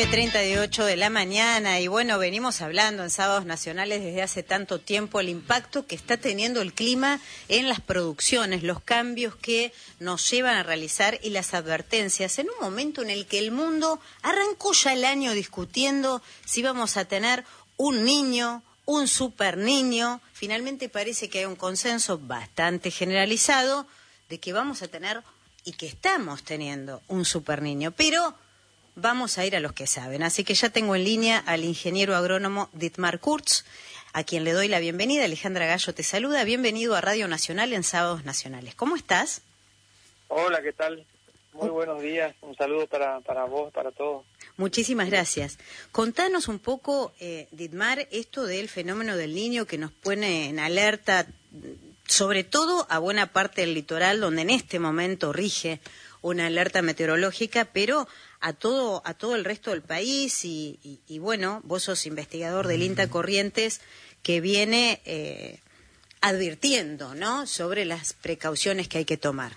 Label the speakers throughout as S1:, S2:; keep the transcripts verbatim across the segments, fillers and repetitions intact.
S1: nueve treinta de ocho de la mañana y bueno, venimos hablando en Sábados Nacionales desde hace tanto tiempo el impacto que está teniendo el clima en las producciones, los cambios que nos llevan a realizar y las advertencias en un momento en el que el mundo arrancó ya el año discutiendo si vamos a tener un niño, un super niño. Finalmente parece que hay un consenso bastante generalizado de que vamos a tener y que estamos teniendo un super niño, pero vamos a ir a los que saben. Así que ya tengo en línea al ingeniero agrónomo Dietmar Kurz, a quien le doy la bienvenida. Alejandra Gallo te saluda. Bienvenido a Radio Nacional en Sábados Nacionales. ¿Cómo estás?
S2: Hola, ¿qué tal? Muy buenos días. Un saludo para, para vos, para todos.
S1: Muchísimas gracias. Contanos un poco, eh, Dietmar, esto del fenómeno del Niño que nos pone en alerta, sobre todo a buena parte del litoral, donde en este momento rige una alerta meteorológica, pero a todo a todo el resto del país y, y, y bueno, vos sos investigador del INTA Corrientes que viene eh, advirtiendo, ¿no?, sobre las precauciones que hay que tomar.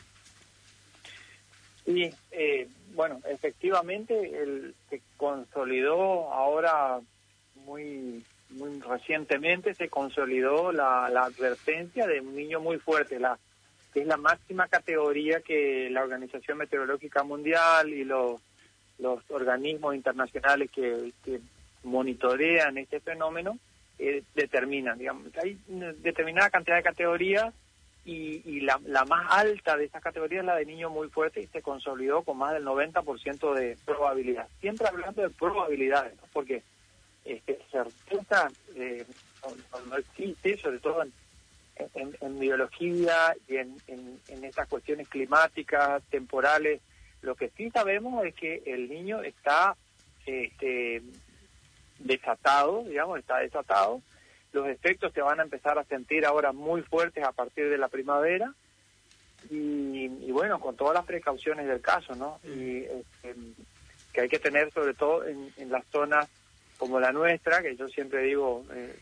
S2: Sí, eh, bueno, efectivamente el, se consolidó ahora muy muy recientemente se consolidó la, la advertencia de un niño muy fuerte, la que es la máxima categoría que la Organización Meteorológica Mundial y los los organismos internacionales que, que monitorean este fenómeno eh, determinan, digamos, hay una determinada cantidad de categorías y, y la, la más alta de esas categorías es la de niño muy fuerte y se consolidó con más del noventa por ciento de probabilidad. Siempre hablando de probabilidades, ¿no? Porque este, certeza eh, no, no existe, sobre todo en, en, en biología y en, en, en estas cuestiones climáticas, temporales. Lo que sí sabemos es que el niño está este, desatado, digamos, está desatado. Los efectos se van a empezar a sentir ahora muy fuertes a partir de la primavera y, y bueno, con todas las precauciones del caso, ¿no? Y este, que hay que tener sobre todo en, en las zonas como la nuestra, que yo siempre digo, eh,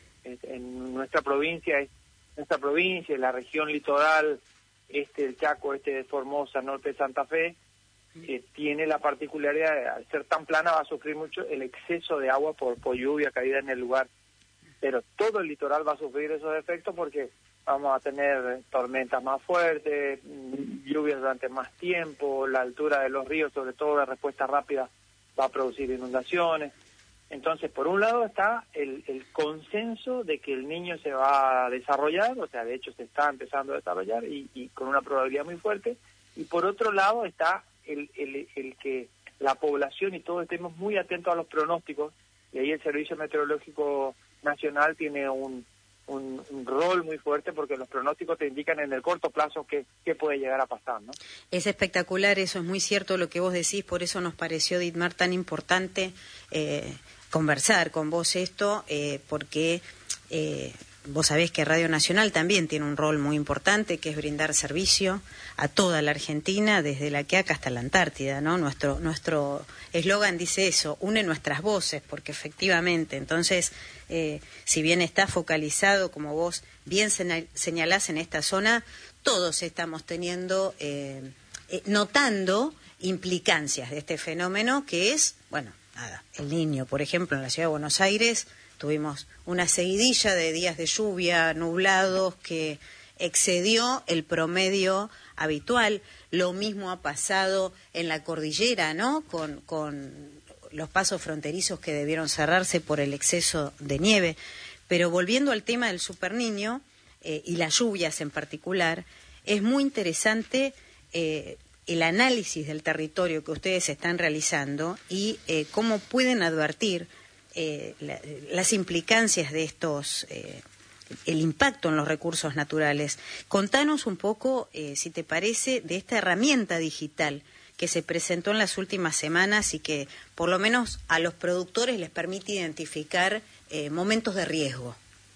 S2: en nuestra provincia, es nuestra provincia, la región litoral, este del Chaco, este de Formosa, norte de Santa Fe, que tiene la particularidad de, al ser tan plana, va a sufrir mucho el exceso de agua por, por lluvia caída en el lugar. Pero todo el litoral va a sufrir esos efectos porque vamos a tener tormentas más fuertes, lluvias durante más tiempo, la altura de los ríos, sobre todo de respuesta rápida, va a producir inundaciones. Entonces, por un lado está el, el consenso de que el niño se va a desarrollar, o sea, de hecho se está empezando a desarrollar y, y con una probabilidad muy fuerte. Y por otro lado está el, el, el que la población y todos estemos muy atentos a los pronósticos, y ahí el Servicio Meteorológico Nacional tiene un, un, un rol muy fuerte porque los pronósticos te indican en el corto plazo qué, qué puede llegar a pasar, ¿no?
S1: Es espectacular, eso es muy cierto lo que vos decís, por eso nos pareció, Dietmar, tan importante eh, conversar con vos esto, eh, porque eh, vos sabés que Radio Nacional también tiene un rol muy importante, que es brindar servicio a toda la Argentina, desde la Quiaca hasta la Antártida, ¿no? Nuestro nuestro eslogan dice eso, une nuestras voces, porque efectivamente, entonces, eh, si bien está focalizado, como vos bien señalás en esta zona, todos estamos teniendo, eh, eh, notando implicancias de este fenómeno que es, bueno, nada, el Niño, por ejemplo, en la ciudad de Buenos Aires tuvimos una seguidilla de días de lluvia, nublados, que excedió el promedio habitual. Lo mismo ha pasado en la cordillera, ¿no?, con, con los pasos fronterizos que debieron cerrarse por el exceso de nieve. Pero volviendo al tema del superniño, eh, y las lluvias en particular, es muy interesante eh, el análisis del territorio que ustedes están realizando y eh, cómo pueden advertir eh, la, las implicancias de estos, eh, el impacto en los recursos naturales. Contanos un poco, eh, si te parece, de esta herramienta digital que se presentó en las últimas semanas y que por lo menos a los productores les permite identificar eh, momentos de riesgo.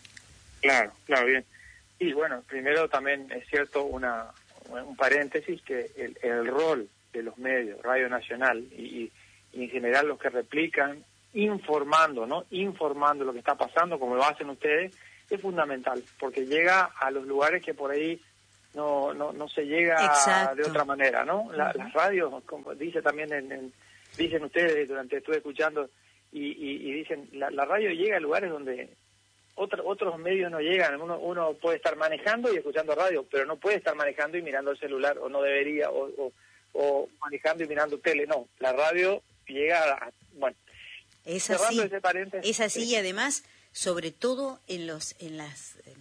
S2: Claro, claro, bien. Y bueno, primero también es cierto una un paréntesis que el, el rol de los medios, Radio Nacional y, y en general los que replican, informando, ¿no? Informando lo que está pasando, como lo hacen ustedes, es fundamental, porque llega a los lugares que por ahí no no no se llega. Exacto. De otra manera, ¿no? La, uh-huh. Las radios, como dice también en, en, dicen ustedes durante estuve escuchando y, y, y dicen la, la radio llega a lugares donde otro, otros medios no llegan. Uno, uno puede estar manejando y escuchando radio, pero no puede estar manejando y mirando el celular, o no debería, o, o, o manejando y mirando tele. No, la radio llega a, bueno,
S1: es así,
S2: ese paréntesis,
S1: es así,
S2: sí.
S1: Y además, sobre todo en los en las eh,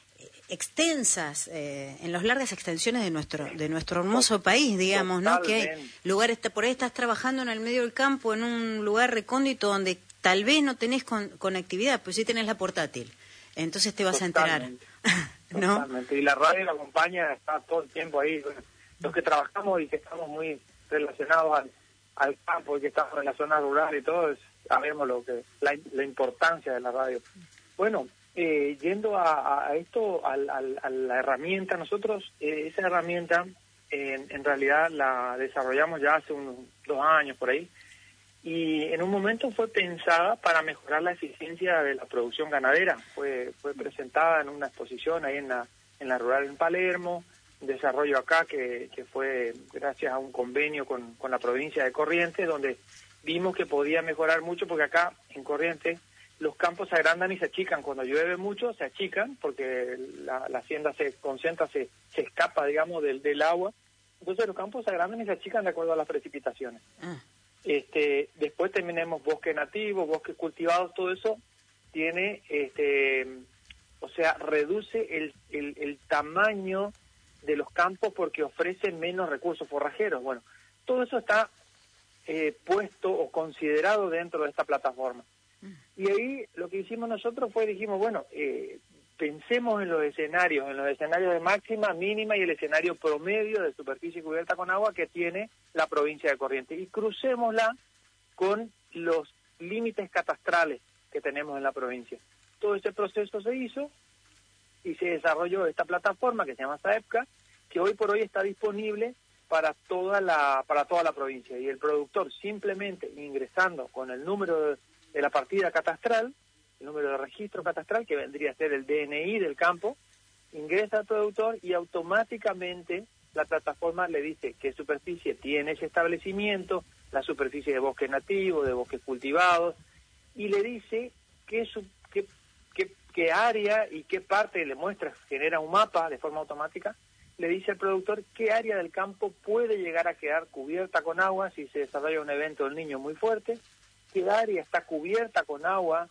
S1: extensas, eh, en las largas extensiones de nuestro de nuestro hermoso país, digamos, ¿no? Que hay lugares, por ahí estás trabajando en el medio del campo, en un lugar recóndito donde tal vez no tenés con, conectividad, pero sí tenés la portátil, entonces te vas
S2: Totalmente.
S1: a enterar, ¿no?
S2: Totalmente. Y la radio la acompaña, está todo el tiempo ahí. Los que trabajamos y que estamos muy relacionados al, al campo y que estamos en la zona rural y todo, es, sabemos lo que la, la importancia de la radio. Bueno, eh, yendo a, a esto, a, a, a la herramienta, nosotros eh, esa herramienta eh, en realidad la desarrollamos ya hace unos dos años por ahí, y en un momento fue pensada para mejorar la eficiencia de la producción ganadera. Fue fue presentada en una exposición ahí en la en la rural en Palermo, un desarrollo acá que, que fue gracias a un convenio con, con la provincia de Corrientes, donde vimos que podía mejorar mucho, porque acá en Corrientes los campos se agrandan y se achican. Cuando llueve mucho se achican porque la, la hacienda se concentra, se, se escapa, digamos, del, del agua. Entonces los campos se agrandan y se achican de acuerdo a las precipitaciones. Ah. Este, después tenemos bosque nativo, bosque cultivado, todo eso tiene, este, o sea, reduce el, el, el tamaño de los campos porque ofrece menos recursos forrajeros. Bueno, todo eso está eh, puesto o considerado dentro de esta plataforma. Y ahí lo que hicimos nosotros fue, dijimos, bueno, eh, pensemos en los escenarios, en los escenarios de máxima, mínima y el escenario promedio de superficie cubierta con agua que tiene la provincia de Corrientes, y crucémosla con los límites catastrales que tenemos en la provincia. Todo ese proceso se hizo y se desarrolló esta plataforma que se llama SAEPCA, que hoy por hoy está disponible para toda la para toda la provincia, y el productor simplemente ingresando con el número de, de la partida catastral, el número de registro catastral, que vendría a ser el D N I del campo, ingresa al productor y automáticamente la plataforma le dice qué superficie tiene ese establecimiento, la superficie de bosque nativo, de bosques cultivados, y le dice qué, su, qué, qué, qué área y qué parte, le muestra, genera un mapa de forma automática, le dice al productor qué área del campo puede llegar a quedar cubierta con agua si se desarrolla un evento del Niño muy fuerte, qué área está cubierta con agua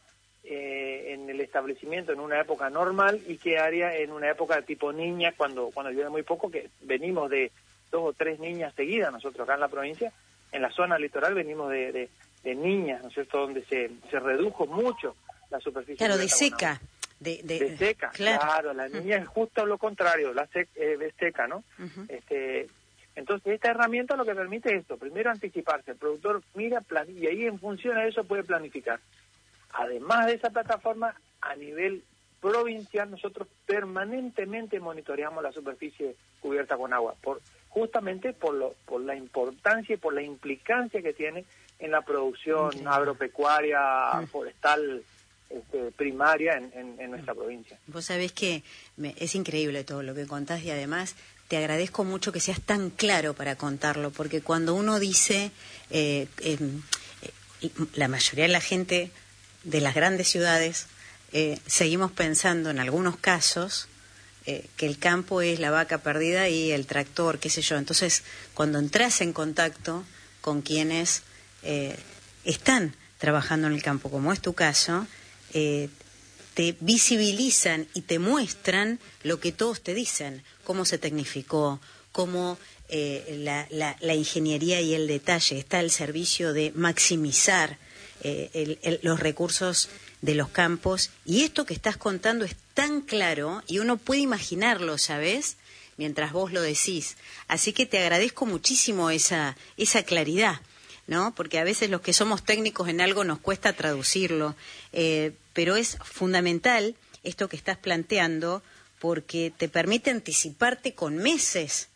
S2: eh, en el establecimiento en una época normal y qué área en una época de tipo niña, cuando cuando llueve muy poco, que venimos de dos o tres niñas seguidas nosotros acá en la provincia. En la zona litoral venimos de, de, de niñas, ¿no es cierto?, donde se, se redujo mucho la superficie.
S1: Claro, de seca.
S2: De, de, de seca, claro. claro, la niña es justo lo contrario, la sec, eh, de seca, ¿no? Uh-huh. este Entonces, esta herramienta lo que permite es esto, primero anticiparse, el productor mira, plan, y ahí en función de eso puede planificar. Además de esa plataforma, a nivel provincial, nosotros permanentemente monitoreamos la superficie cubierta con agua, por justamente por lo por la importancia y por la implicancia que tiene en la producción okay. agropecuaria, mm. forestal, este, primaria en, en, en nuestra provincia.
S1: Vos sabés que me, es increíble todo lo que contás, y además te agradezco mucho que seas tan claro para contarlo, porque cuando uno dice, eh, eh, eh, la mayoría de la gente de las grandes ciudades, eh, seguimos pensando en algunos casos eh, que el campo es la vaca perdida y el tractor, qué sé yo. Entonces, cuando entras en contacto con quienes eh, están trabajando en el campo, como es tu caso, eh, te visibilizan y te muestran lo que todos te dicen, cómo se tecnificó, cómo eh, la, la, la ingeniería y el detalle está al servicio de maximizar eh, el, el, los recursos de los campos. Y esto que estás contando es tan claro y uno puede imaginarlo, ¿sabes?, mientras vos lo decís. Así que te agradezco muchísimo esa, esa claridad, ¿no? Porque a veces los que somos técnicos en algo nos cuesta traducirlo, eh, pero es fundamental esto que estás planteando, porque te permite anticiparte con meses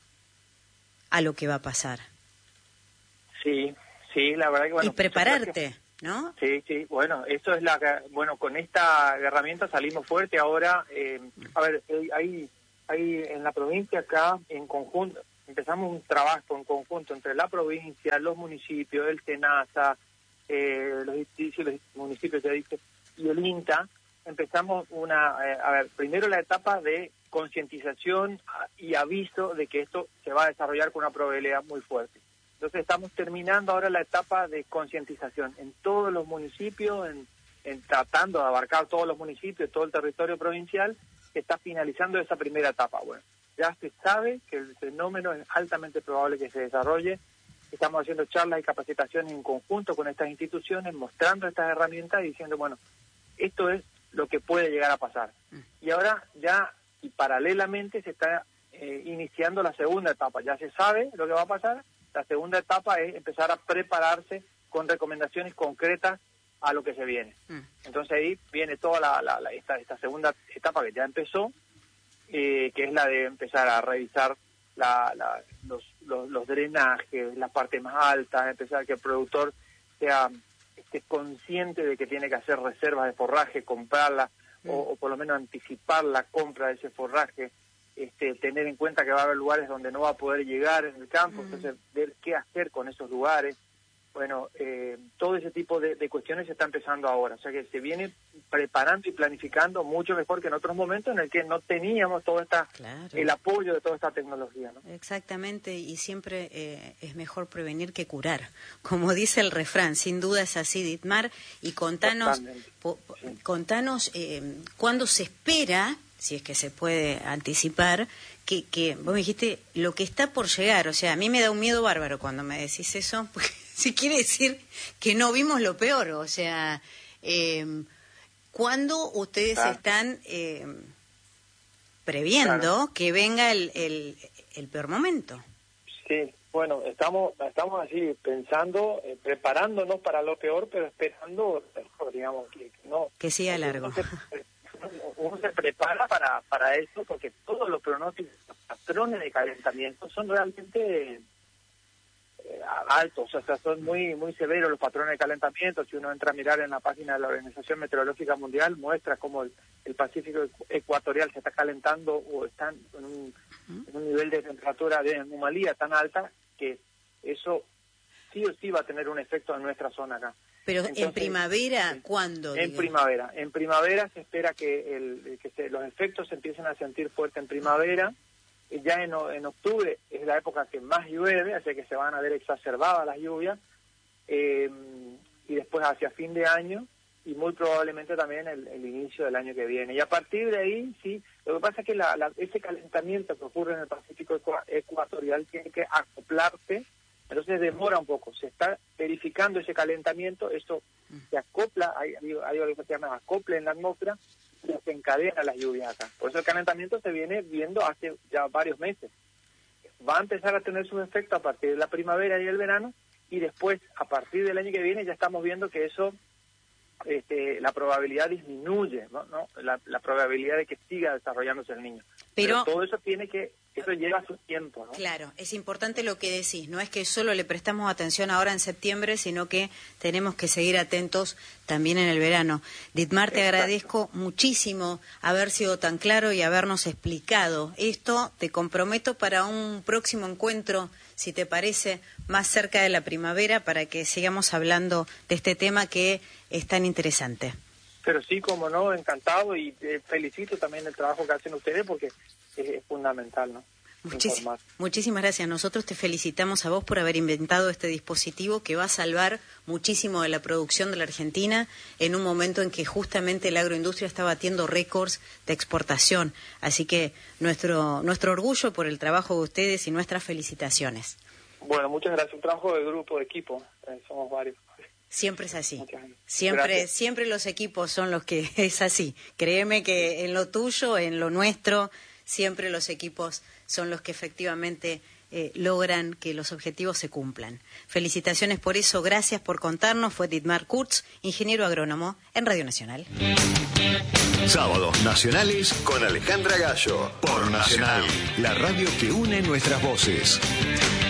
S1: a lo que va a pasar.
S2: Sí, sí, la verdad que bueno.
S1: Y prepararte, que, ¿no?
S2: Sí, sí, bueno, eso es la, bueno, con esta herramienta salimos fuerte ahora. Eh, a ver, hay, hay en la provincia acá en conjunto, empezamos un trabajo en conjunto entre la provincia, los municipios, el SENASA, eh, los distritos, los municipios, ya dije, y el INTA. Empezamos una, eh, a ver, primero la etapa de concientización y aviso de que esto se va a desarrollar con una probabilidad muy fuerte. Entonces estamos terminando ahora la etapa de concientización en todos los municipios, en, en tratando de abarcar todos los municipios, todo el territorio provincial, que está finalizando esa primera etapa. Bueno, ya se sabe que el fenómeno es altamente probable que se desarrolle. Estamos haciendo charlas y capacitaciones en conjunto con estas instituciones, mostrando estas herramientas y diciendo, bueno, esto es lo que puede llegar a pasar. Y ahora ya, y paralelamente, se está eh, iniciando la segunda etapa. Ya se sabe lo que va a pasar. La segunda etapa es empezar a prepararse con recomendaciones concretas a lo que se viene. Entonces ahí viene toda la, la, la esta, esta segunda etapa que ya empezó, eh, que es la de empezar a revisar la, la, los, los, los drenajes, las partes más altas, empezar que el productor sea esté consciente de que tiene que hacer reservas de forraje, comprarla, mm. o, o por lo menos anticipar la compra de ese forraje, este, tener en cuenta que va a haber lugares donde no va a poder llegar en el campo, mm. entonces ver qué hacer con esos lugares. Bueno, eh, todo ese tipo de, de cuestiones se está empezando ahora, o sea que se viene preparando y planificando mucho mejor que en otros momentos en el que no teníamos todo esta claro. el apoyo de toda esta tecnología, ¿no?
S1: Exactamente, y siempre eh, es mejor prevenir que curar, como dice el refrán, sin duda es así, Dietmar, y contanos, po, sí. contanos eh, cuándo se espera, si es que se puede anticipar, que, que vos me dijiste lo que está por llegar, o sea, a mí me da un miedo bárbaro cuando me decís eso, porque si quiere decir que no vimos lo peor, o sea, eh, ¿cuándo ustedes ah. están eh, previendo claro. que venga el, el, el peor momento?
S2: Sí, bueno, estamos estamos así pensando, eh, preparándonos para lo peor, pero esperando, digamos, que no...
S1: Que siga largo.
S2: Uno se, uno se prepara para, para eso, porque todos los pronósticos, los patrones de calentamiento son realmente... altos, o sea, son muy muy severos los patrones de calentamiento. Si uno entra a mirar en la página de la Organización Meteorológica Mundial, muestra cómo el, el Pacífico ecuatorial se está calentando o está en un, en un nivel de temperatura de anomalía tan alta que eso sí o sí va a tener un efecto en nuestra zona acá.
S1: Pero Entonces, en primavera, ¿cuándo?
S2: En digamos? primavera. En primavera se espera que, el, que se, los efectos se empiecen a sentir fuerte en primavera. Ya en, en octubre es la época que más llueve, así que se van a ver exacerbadas las lluvias, eh, y después hacia fin de año, y muy probablemente también el, el inicio del año que viene. Y a partir de ahí, sí, lo que pasa es que la, la, ese calentamiento que ocurre en el Pacífico ecuatorial tiene que acoplarse, entonces demora un poco, se está verificando ese calentamiento, eso se acopla, hay, hay algo que se llama acople en la atmósfera, y se encadena las lluvias acá. Por eso el calentamiento se viene viendo hace ya varios meses. Va a empezar a tener sus efectos a partir de la primavera y el verano, y después, a partir del año que viene, ya estamos viendo que eso, este, la probabilidad disminuye, ¿no? ¿no? La, la probabilidad de que siga desarrollándose el niño. Pero, Pero todo eso tiene que, eso lleva su tiempo, ¿no?
S1: Claro, es importante lo que decís, no es que solo le prestamos atención ahora en septiembre, sino que tenemos que seguir atentos también en el verano. Dietmar, te Exacto. agradezco muchísimo haber sido tan claro y habernos explicado esto. Te comprometo para un próximo encuentro, si te parece, más cerca de la primavera, para que sigamos hablando de este tema que es tan interesante.
S2: Pero sí, como no, encantado, y eh, felicito también el trabajo que hacen ustedes, porque es, es fundamental, ¿no?
S1: Muchis, muchísimas gracias. Nosotros te felicitamos a vos por haber inventado este dispositivo que va a salvar muchísimo de la producción de la Argentina en un momento en que justamente la agroindustria está batiendo récords de exportación. Así que nuestro nuestro orgullo por el trabajo de ustedes y nuestras felicitaciones.
S2: Bueno, muchas gracias. Un trabajo de grupo, de equipo. Eh, somos varios.
S1: Siempre es así. Siempre, siempre los equipos son los que es así. Créeme que en lo tuyo, en lo nuestro, siempre los equipos son los que efectivamente eh, logran que los objetivos se cumplan. Felicitaciones por eso, gracias por contarnos. Fue Dietmar Kurz, ingeniero agrónomo en Radio Nacional.
S3: Sábados nacionales con Alejandra Gallo, por Nacional, la radio que une nuestras voces.